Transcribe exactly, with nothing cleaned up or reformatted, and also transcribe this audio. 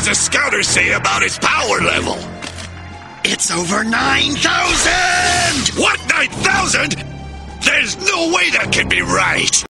does the scouter say about his power level? It's over nine thousand! What, nine thousand? There's no way that can be right!